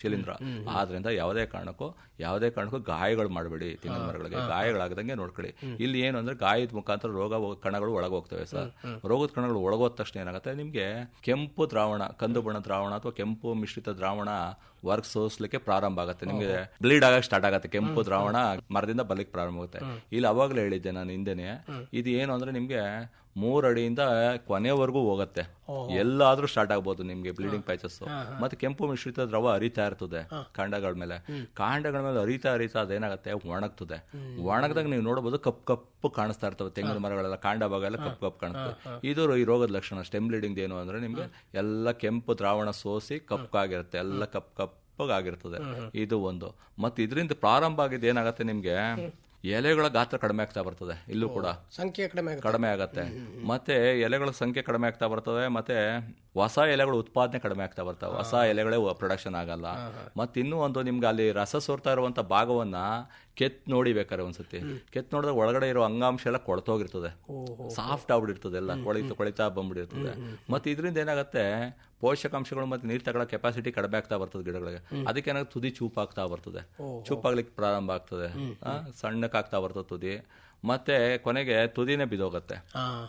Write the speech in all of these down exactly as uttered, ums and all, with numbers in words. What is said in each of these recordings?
ಶಿಲೀಂಧ್ರ. ಆದ್ರಿಂದ ಯಾವುದೇ ಕಾರಣಕ್ಕೂ ಯಾವುದೇ ಕಾರಣಕ್ಕೂ ಗಾಯಗಳು ಮಾಡಬೇಡಿ ತೆಂಗಿನ ಮರಗಳಿಗೆ. ಗಾಯಗಳಾಗದಂಗೆ ನೋಡ್ಕೊಳ್ಳಿ. ಇಲ್ಲಿ ಏನು ಅಂದ್ರೆ ಗಾಯದ ಮುಖಾಂತರ ರೋಗ ಕಣಗಳು ಒಳಗೋಗ್ತವೆ ಸರ್. ರೋಗದ ಕಣಗಳು ಒಳಗೋದ ತಕ್ಷಣ ಏನಾಗುತ್ತೆ, ನಿಮ್ಗೆ ಕೆಂಪು ದ್ರಾವಣ, ಕಂದು ಬಣ್ಣ ದ್ರಾವಣ ಅಥವಾ ಕೆಂಪು ಮಿಶ್ರಿತ ದ್ರಾವಣ ವರ್ಕ್ ಸೋಸ್ಲಿಕ್ಕೆ ಪ್ರಾರಂಭ ಆಗುತ್ತೆ. ನಿಮ್ಗೆ ಬ್ಲೀಡ್ ಆಗಕ್ಕೆ ಸ್ಟಾರ್ಟ್ ಆಗುತ್ತೆ. ಕೆಂಪು ದ್ರಾವಣ ಮರದಿಂದ ಬಲಿಕ್ ಪ್ರಾರಂಭ ಆಗುತ್ತೆ. ಇಲ್ಲಿ ಅವಾಗಲೇ ಹೇಳಿದ್ದೆ ನಾನು ಹಿಂದೆನೆ, ಇದು ಏನು ಅಂದ್ರೆ ನಿಮ್ಗೆ ಮೂರ್ ಅಡಿಯಿಂದ ಕೊನೆವರೆಗೂ ಹೋಗುತ್ತೆ. ಎಲ್ಲಾದ್ರೂ ಸ್ಟಾರ್ಟ್ ಆಗ್ಬೋದು ನಿಮ್ಗೆ ಬ್ಲೀಡಿಂಗ್ ಪ್ಯಾಚಸ್. ಮತ್ತೆ ಕೆಂಪು ಮಿಶ್ರಿತ ದ್ರವ ಹರಿತಾ ಇರ್ತದೆ ಕಾಂಡಗಳ ಮೇಲೆ. ಕಾಂಡಗಳ ಮೇಲೆ ಹರಿತಾ ಹರಿತಾ ಅದೇನಾಗುತ್ತೆ, ಒಣಗ್ತದೆ. ಒಣಗದಾಗ ನೀವು ನೋಡಬಹುದು ಕಪ್ ಕಪ್ಪು ಕಾಣಿಸ್ತಾ ಇರ್ತವೆ ತೆಂಗಿನ ಮರಗಳೆಲ್ಲ, ಕಾಂಡ ಭಾಗ ಎಲ್ಲ ಕಪ್ ಕಪ್ ಕಾಣುತ್ತೆ. ಇದು ಈ ರೋಗದ ಲಕ್ಷಣ. ಸ್ಟೆಮ್ ಬ್ಲೀಡಿಂಗ್ ಏನು ಅಂದ್ರೆ ನಿಮ್ಗೆ ಎಲ್ಲ ಕೆಂಪು ದ್ರಾವಣ ಸೋಸಿ ಕಪ್ಪಾಗಿರುತ್ತೆ, ಎಲ್ಲ ಕಪ್ ಕಪ್ಪಗಾಗಿರ್ತದೆ. ಇದು ಒಂದು. ಮತ್ತೆ ಇದರಿಂದ ಪ್ರಾರಂಭ ಆಗಿದ್ದು ಏನಾಗುತ್ತೆ, ನಿಮ್ಗೆ ಎಲೆಗಳ ಗಾತ್ರ ಕಡಿಮೆ ಆಗ್ತಾ ಬರ್ತದೆ. ಇಲ್ಲೂ ಕೂಡ ಸಂಖ್ಯೆ ಕಡಿಮೆ ಕಡಿಮೆ ಆಗತ್ತೆ. ಮತ್ತೆ ಎಲೆಗಳ ಸಂಖ್ಯೆ ಕಡಿಮೆ ಆಗ್ತಾ ಬರ್ತದೆ. ಮತ್ತೆ ಹೊಸ ಎಲೆಗಳ ಉತ್ಪಾದನೆ ಕಡಿಮೆ ಆಗ್ತಾ ಬರ್ತವೆ. ಹೊಸ ಎಲೆಗಳೇ ಪ್ರೊಡಕ್ಷನ್ ಆಗಲ್ಲ. ಮತ್ತೆ ಇನ್ನೂ ಒಂದು, ನಿಮ್ಗೆ ಅಲ್ಲಿ ರಸ ಸೋರ್ತಾ ಇರುವಂತ ಭಾಗವನ್ನ ಕೆತ್ ನೋಡಿ ಬೇಕಾರೆ ಒಂದ್ಸತಿ ಕೆತ್ ನೋಡಿದಾಗ ಒಳಗಡೆ ಇರೋ ಅಂಗಾಂಶ ಎಲ್ಲ ಕೊಳ್ತೋಗಿರ್ತದೆ, ಸಾಫ್ಟ್ ಆಗ್ಬಿಟ್ಟಿರ್ತದೆ, ಎಲ್ಲ ಕೊಳಿತ ಕೊಳಿತಾ ಬಂದ್ಬಿಟ್ಟಿರ್ತದೆ. ಮತ್ತೆ ಇದರಿಂದ ಏನಾಗುತ್ತೆ, ಪೋಷಕಾಂಶಗಳು ಮತ್ತೆ ನೀರು ತಗೊಳ್ಳೋ ಕೆಪಾಸಿಟಿ ಕಡಿಮೆ ಆಗ್ತಾ ಬರ್ತದೆ ಗಿಡಗಳಿಗೆ. ಅದಕ್ಕೆ ಏನಾಗುತ್ತೆ, ತುದಿ ಚೂಪಾಗ್ತಾ ಬರ್ತದೆ, ಚೂಪಾಗ್ಲಿಕ್ಕೆ ಪ್ರಾರಂಭ ಆಗ್ತದೆ, ಸಣ್ಣಕ್ಕಾಗ್ತಾ ಬರ್ತದೆ ತುದಿ. ಮತ್ತೆ ಕೊನೆಗೆ ತುದಿನೇ ಬಿದೋಗತ್ತೆ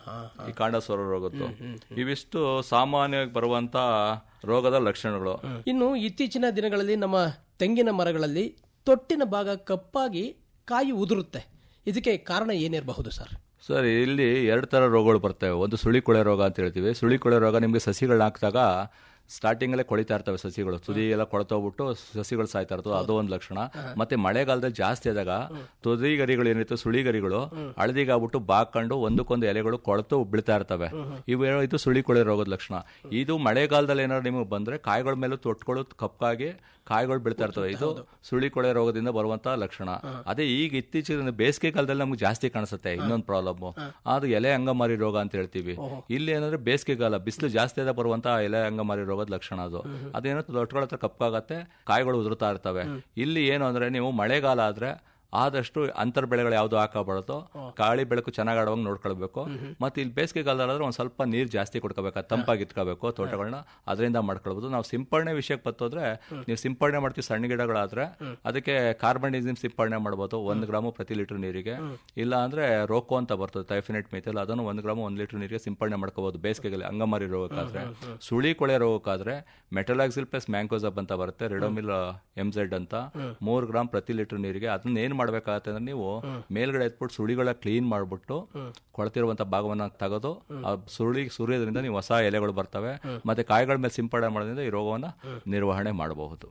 ಈ ಕಾಂಡ ಸೊರ ರೋಗದ್ದು. ಇವಿಷ್ಟು ಸಾಮಾನ್ಯವಾಗಿ ಬರುವಂತ ರೋಗದ ಲಕ್ಷಣಗಳು. ಇನ್ನು ಇತ್ತೀಚಿನ ದಿನಗಳಲ್ಲಿ ನಮ್ಮ ತೆಂಗಿನ ಮರಗಳಲ್ಲಿ ತೊಟ್ಟಿನ ಭಾಗ ಕಪ್ಪಾಗಿ ಕಾಯಿ ಉದುರುತ್ತೆ. ಇದಕ್ಕೆ ಕಾರಣ ಏನಿರಬಹುದು ಸರ್? ಸರ್, ಇಲ್ಲಿ ಎರಡು ತರ ರೋಗಗಳು ಬರ್ತವೆ. ಒಂದು ಸುಳಿಕೊಳೆ ರೋಗ ಅಂತ ಹೇಳ್ತೀವಿ. ಸುಳಿಕೊಳೆ ರೋಗ ನಿಮ್ಗೆ ಸಸಿಗಳನ್ನ ಹಾಕಿದಾಗ ಸ್ಟಾರ್ಟಿಂಗ್ ಅಲ್ಲೇ ಕೊಳಿತಾ ಇರ್ತವೆ ಸಸಿಗಳು, ತುದಿ ಎಲ್ಲ ಕೊಳ್ತೋಗ್ಬಿಟ್ಟು ಸಸಿಗಳು ಸಾಯ್ತಾ ಇರ್ತವೆ, ಅದು ಒಂದು ಲಕ್ಷಣ. ಮತ್ತೆ ಮಳೆಗಾಲದಲ್ಲಿ ಜಾಸ್ತಿ ಆದಾಗ ತುದಿ ಗರಿಗಳು ಏನಿರ್ತವೆ, ಸುಳಿ ಗರಿಗಳು ಹಳದಿಗಾಗ್ಬಿಟ್ಟು ಬಾಕೊಂಡು ಒಂದಕ್ಕೊಂದು ಎಲೆಗಳು ಕೊಳ್ತು ಬೀಳ್ತಾ ಇರ್ತವೆ. ಇವು ಇದು ಸುಳಿಕೊಳೆ ರೋಗದ ಲಕ್ಷಣ. ಇದು ಮಳೆಗಾಲದಲ್ಲಿ ಏನಾದ್ರು ನಿಮಗೆ ಬಂದ್ರೆ ಕಾಯಿಗಳ ಮೇಲೂ ತೊಟ್ಗಳು ಕಪ್ಪಾಗಿ ಕಾಯಿಗಳು ಬೀಳ್ತಾ ಇರ್ತವೆ. ಇದು ಸುಳಿಕೊಳೆ ರೋಗದಿಂದ ಬರುವಂತಹ ಲಕ್ಷಣ. ಅದೇ ಈಗ ಇತ್ತೀಚಿನ ಬೇಸಿಗೆ ಕಾಲದಲ್ಲಿ ನಮ್ಗೆ ಜಾಸ್ತಿ ಕಾಣಿಸುತ್ತೆ. ಇನ್ನೊಂದು ಪ್ರಾಬ್ಲಮ್ ಅದು ಎಲೆ ಅಂಗಮಾರಿ ರೋಗ ಅಂತ ಹೇಳ್ತೀವಿ. ಇಲ್ಲಿ ಏನಂದ್ರೆ ಬೇಸಿಗೆಗಾಲ ಬಿಸಿಲು ಜಾಸ್ತಿ ಆದ ಬರುವಂತಹ ಎಲೆ ಅಂಗಮಾರಿ ರೋಗದ ಲಕ್ಷಣ ಅದು. ಅದೇನೋ ತೊಟ್ಗಳ ಹತ್ರ ಕಪ್ಪಾಗತ್ತೆ, ಕಾಯಿಗಳು ಉದುರ್ತಾ ಇರ್ತವೆ. ಇಲ್ಲಿ ಏನು ಅಂದ್ರೆ ನೀವು ಮಳೆಗಾಲ ಆದ್ರೆ ಆದಷ್ಟು ಅಂತರ್ ಬೆಳೆಗಳು ಯಾವ್ದು ಹಾಕಬಾರ್ದು, ಗಾಳಿ ಬೆಳಕು ಚೆನ್ನಾಗಿ ಆಡುವಂಗೆ ನೋಡ್ಕೊಳ್ಬೇಕು. ಮತ್ತೆ ಇಲ್ಲಿ ಬೇಸಿಗೆ ಕಾಲದಾದ್ರೆ ಒಂದ್ ಸ್ವಲ್ಪ ನೀರ್ ಜಾಸ್ತಿ ಕೊಡ್ಕೋಬೇಕು, ತಂಪಾಗಿ ಇಟ್ಕೋಬೇಕು ತೋಟಗಳನ್ನ, ಅದರಿಂದ ಮಾಡ್ಕೊಳ್ಬಹುದು. ನಾವು ಸಿಂಪಡಣೆ ವಿಷಯಕ್ಕೆ ಬರ್ತೋದ್ರೆ, ನೀವು ಸಿಂಪಡಣೆ ಮಾಡ್ತೀವಿ ಸಣ್ಣ ಗಿಡಗಳಾದ್ರೆ ಅದಕ್ಕೆ ಕಾರ್ಬನ್ಡಿಸಿಮ್ ಸಿಂಪಡಣೆ ಮಾಡ್ಬೋದು ಒಂದ್ ಗ್ರಾಮು ಪ್ರತಿ ಲೀಟರ್ ನೀರಿಗೆ. ಇಲ್ಲ ಅಂದ್ರೆ ರೋಕೋ ಅಂತ ಬರ್ತದೆ ಥೈಫಿನೆಟ್ ಮಿಥೈಲ್, ಅದನ್ನು ಒಂದ್ ಗ್ರಾಮು ಒಂದ್ ಲೀಟರ್ ನೀರಿಗೆ ಸಿಂಪಡಣೆ ಮಾಡ್ಕೋಬಹುದು ಬೇಸಿಗೆಯಲ್ಲಿ ಅಂಗಮಾರಿ ರೋಗಕ್ಕಾದ್ರೆ. ಸುಳಿ ಕೊಳೆ ರೋಗಕ್ಕಾದ್ರೆ ಮೆಟಲಾಕ್ಸಿಲ್ ಪ್ಲಸ್ ಮ್ಯಾಂಕೋಸಬ್ ಅಂತ ಬರುತ್ತೆ, ರೆಡೋಮಿಲ್ ಎಂಜೆಡ್ ಅಂತ, ಮೂರ್ ಗ್ರಾಮ್ ಪ್ರತಿ ಲೀಟರ್ ನೀರಿಗೆ. ಅದನ್ನ ಏನ್ ಮಾಡ್ಬೇಕಾಗತ್ತೆ ಅಂದ್ರೆ, ನೀವು ಮೇಲ್ಗಡೆ ಎತ್ಬಿಟ್ಟು ಸುಳಿಗಳ ಕ್ಲೀನ್ ಮಾಡ್ಬಿಟ್ಟು ಕೊಳ್ತಿರುವಂತ ಭಾಗವನ್ನ ತೆಗೆದು ಆ ಸುಳಿ ಸುರಿಯೋದ್ರಿಂದ ನೀವು ಹೊಸ ಎಲೆಗಳು ಬರ್ತವೆ. ಮತ್ತೆ ಕಾಯಿಗಳ ಮೇಲೆ ಸಿಂಪಡಣೆ ಮಾಡೋದ್ರಿಂದ ಈ ರೋಗವನ್ನ ನಿರ್ವಹಣೆ ಮಾಡಬಹುದು.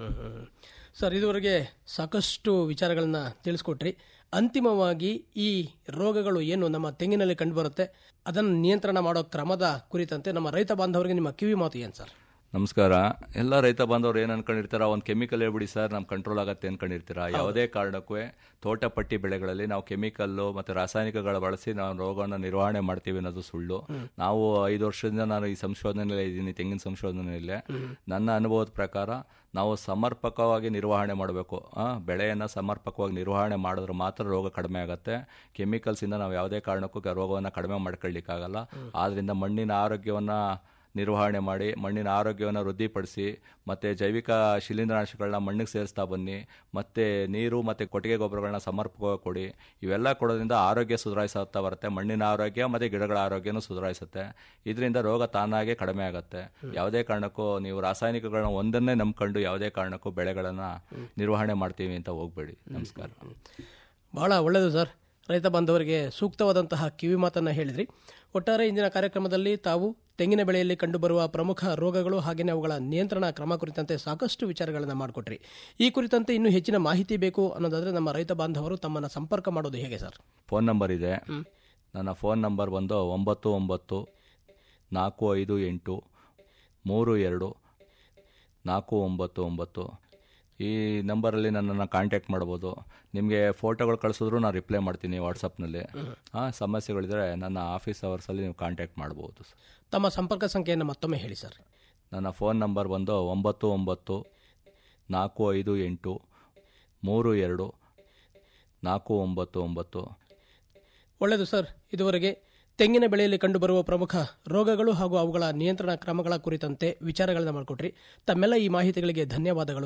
ಸರ್, ಇದುವರೆಗೆ ಸಾಕಷ್ಟು ವಿಚಾರಗಳನ್ನ ತಿಳಿಸ್ಕೊಟ್ರಿ. ಅಂತಿಮವಾಗಿ ಈ ರೋಗಗಳು ಏನು ನಮ್ಮ ತೆಂಗಿನಲ್ಲಿ ಕಂಡುಬರುತ್ತೆ, ಅದನ್ನು ನಿಯಂತ್ರಣ ಮಾಡೋ ಕ್ರಮದ ಕುರಿತಂತೆ ನಮ್ಮ ರೈತ ಬಾಂಧವರಿಗೆ ನಿಮ್ಮ ಕಿವಿ ಮಾತು ಏನು ಸರ್? ನಮಸ್ಕಾರ. ಎಲ್ಲ ರೈತ ಬಾಂಧವರು ಏನ್ ಅನ್ಕೊಂಡಿರ್ತಾರ, ಒಂದು ಕೆಮಿಕಲ್ ಹೇಳ್ಬಿಡಿ ಸರ್ ನಮ್ ಕಂಟ್ರೋಲ್ ಆಗತ್ತೆ ಅನ್ಕೊಂಡಿರ್ತೀರಾ. ಯಾವುದೇ ಕಾರಣಕ್ಕೂ ತೋಟ ಪಟ್ಟಿ ಬೆಳೆಗಳಲ್ಲಿ ನಾವು ಕೆಮಿಕಲ್ಲು ಮತ್ತೆ ರಾಸಾಯನಿಕಗಳ ಬಳಸಿ ನಾವು ರೋಗವನ್ನು ನಿರ್ವಹಣೆ ಮಾಡ್ತೀವಿ ಅನ್ನೋದು ಸುಳ್ಳು. ನಾವು ಐದು ವರ್ಷದಿಂದ ನಾನು ಈ ಸಂಶೋಧನೆಯಲ್ಲೇ ಇದ್ದೀನಿ, ತೆಂಗಿನ ಸಂಶೋಧನೆಯಲ್ಲೇ. ನನ್ನ ಅನುಭವದ ಪ್ರಕಾರ ನಾವು ಸಮರ್ಪಕವಾಗಿ ನಿರ್ವಹಣೆ ಮಾಡಬೇಕು. ಬೆಳೆಯನ್ನ ಸಮರ್ಪಕವಾಗಿ ನಿರ್ವಹಣೆ ಮಾಡಿದ್ರೆ ಮಾತ್ರ ರೋಗ ಕಡಿಮೆ ಆಗುತ್ತೆ. ಕೆಮಿಕಲ್ಸ್ ಇಂದ ನಾವು ಯಾವುದೇ ಕಾರಣಕ್ಕೂ ರೋಗವನ್ನ ಕಡಿಮೆ ಮಾಡ್ಕೊಳ್ಳಿಕ್ಕಾಗಲ್ಲ. ಆದ್ರಿಂದ ಮಣ್ಣಿನ ಆರೋಗ್ಯವನ್ನ ನಿರ್ವಹಣೆ ಮಾಡಿ, ಮಣ್ಣಿನ ಆರೋಗ್ಯವನ್ನು ವೃದ್ಧಿಪಡಿಸಿ, ಮತ್ತೆ ಜೈವಿಕ ಶಿಲೀಂಧ್ರನಾಶಗಳನ್ನ ಮಣ್ಣಿಗೆ ಸೇರಿಸ್ತಾ ಬನ್ನಿ. ಮತ್ತೆ ನೀರು ಮತ್ತೆ ಕೊಟ್ಟಿಗೆ ಗೊಬ್ಬರಗಳನ್ನ ಸಮರ್ಪಕವಾಗಿ ಕೊಡಿ. ಇವೆಲ್ಲ ಕೊಡೋದ್ರಿಂದ ಆರೋಗ್ಯ ಸುಧಾರಿಸುತ್ತಾ ಬರುತ್ತೆ. ಮಣ್ಣಿನ ಆರೋಗ್ಯ ಮತ್ತೆ ಗಿಡಗಳ ಆರೋಗ್ಯನೂ ಸುಧಾರಿಸುತ್ತೆ. ಇದರಿಂದ ರೋಗ ತಾನಾಗೆ ಕಡಿಮೆ ಆಗುತ್ತೆ. ಯಾವುದೇ ಕಾರಣಕ್ಕೂ ನೀವು ರಾಸಾಯನಿಕಗಳನ್ನ ಒಂದನ್ನೇ ನಂಬ್ಕೊಂಡು ಯಾವುದೇ ಕಾರಣಕ್ಕೂ ಬೆಳೆಗಳನ್ನ ನಿರ್ವಹಣೆ ಮಾಡ್ತೀವಿ ಅಂತ ಹೋಗ್ಬೇಡಿ. ನಮಸ್ಕಾರ. ಬಹಳ ಒಳ್ಳೆಯದು ಸರ್. ರೈತ ಬಾಂಧವರಿಗೆ ಸೂಕ್ತವಾದಂತಹ ಕಿವಿ ಮಾತನ್ನ ಹೇಳಿದ್ರಿ. ಒಟ್ಟಾರೆ ಇಂದಿನ ಕಾರ್ಯಕ್ರಮದಲ್ಲಿ ತಾವು ತೆಂಗಿನ ಬೆಳೆಯಲ್ಲಿ ಕಂಡುಬರುವ ಪ್ರಮುಖ ರೋಗಗಳು ಹಾಗೆಯೇ ಅವುಗಳ ನಿಯಂತ್ರಣ ಕ್ರಮ ಕುರಿತಂತೆ ಸಾಕಷ್ಟು ವಿಚಾರಗಳನ್ನು ಮಾಡಿಕೊಟ್ರಿ. ಈ ಕುರಿತಂತೆ ಇನ್ನೂ ಹೆಚ್ಚಿನ ಮಾಹಿತಿ ಬೇಕು ಅನ್ನೋದಾದ್ರೆ ನಮ್ಮ ರೈತ ಬಾಂಧವರು ತಮ್ಮನ್ನ ಸಂಪರ್ಕ ಮಾಡೋದು ಹೇಗೆ ಸರ್? ಫೋನ್ ನಂಬರ್ ಇದೆ. ನನ್ನ ಫೋನ್ ನಂಬರ್ ಬಂದು ಒಂಬತ್ತು ಒಂಬತ್ತು ನಾಲ್ಕು ಐದು ಎಂಟು ಮೂರು ಎರಡು ನಾಲ್ಕು ಒಂಬತ್ತು ಒಂಬತ್ತು. ಈ ನಂಬರಲ್ಲಿ ನನ್ನನ್ನು ಕಾಂಟ್ಯಾಕ್ಟ್ ಮಾಡ್ಬೋದು. ನಿಮಗೆ ಫೋಟೋಗಳು ಕಳಿಸಿದ್ರು ನಾನು ರಿಪ್ಲೈ ಮಾಡ್ತೀನಿ ವಾಟ್ಸಪ್ನಲ್ಲಿ. ಹಾಂ, ಸಮಸ್ಯೆಗಳಿದ್ರೆ ನನ್ನ ಆಫೀಸ್ ಅವರ್ಸಲ್ಲಿ ನೀವು ಕಾಂಟ್ಯಾಕ್ಟ್ ಮಾಡ್ಬೋದು. ತಮ್ಮ ಸಂಪರ್ಕ ಸಂಖ್ಯೆಯನ್ನು ಮತ್ತೊಮ್ಮೆ ಹೇಳಿ ಸರ್. ನನ್ನ ಫೋನ್ ನಂಬರ್ ಬಂದು ಒಂಬತ್ತು ಒಂಬತ್ತು ನಾಲ್ಕು ಐದು ಎಂಟು ಮೂರು ಎರಡು ನಾಲ್ಕು ಒಂಬತ್ತು ಒಂಬತ್ತು. ಒಳ್ಳೆಯದು ಸರ್. ಇದುವರೆಗೆ ತೆಂಗಿನ ಬೆಳೆಯಲ್ಲಿ ಕಂಡುಬರುವ ಪ್ರಮುಖ ರೋಗಗಳು ಹಾಗೂ ಅವುಗಳ ನಿಯಂತ್ರಣ ಕ್ರಮಗಳ ಕುರಿತಂತೆ ವಿಚಾರಗಳನ್ನು ಮಾಡಿಕೊಟ್ರಿ. ತಮ್ಮೆಲ್ಲ ಈ ಮಾಹಿತಿಗಳಿಗೆ ಧನ್ಯವಾದಗಳು.